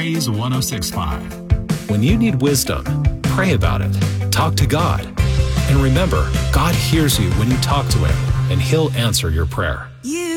Praise 106.5. When you need wisdom, pray about it. Talk to God. And remember, God hears you when you talk to Him, and He'll answer your prayer. You